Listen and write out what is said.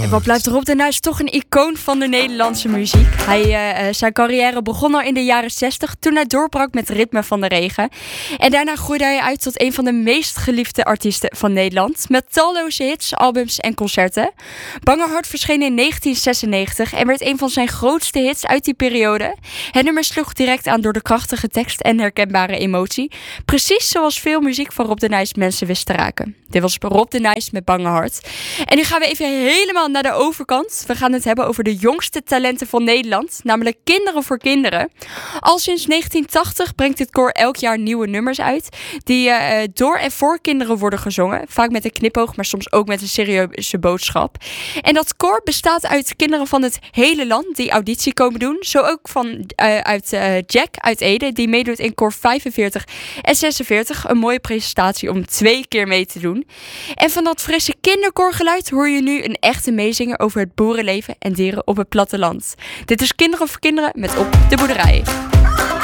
Wat blijft Rob de Nijs toch een icoon van de Nederlandse muziek. Zijn carrière begon al in de jaren 60 toen hij doorbrak met Ritme van de Regen. En daarna groeide hij uit tot een van de meest geliefde artiesten van Nederland. Met talloze hits, albums en concerten. Bange Hart verscheen in 1996 en werd een van zijn grootste hits uit die periode. Het nummer sloeg direct aan door de krachtige tekst en herkenbare emotie. Precies zoals veel muziek van Rob de Nijs mensen wist te raken. Dit was Rob de Nijs met Bange Hart. En nu gaan we even helemaal naar de overkant. We gaan het hebben over de jongste talenten van Nederland, namelijk Kinderen voor Kinderen. Al sinds 1980 brengt dit koor elk jaar nieuwe nummers uit, die door en voor kinderen worden gezongen. Vaak met een knipoog, maar soms ook met een serieuze boodschap. En dat koor bestaat uit kinderen van het hele land die auditie komen doen. Zo ook uit Jack uit Ede, die meedoet in koor 45 en 46. Een mooie presentatie om 2 keer mee te doen. En van dat frisse kinderkoorgeluid hoor je nu een echte meezinger over het boerenleven en dieren op het platteland. Dit is Kinderen voor Kinderen met Op de Boerderij.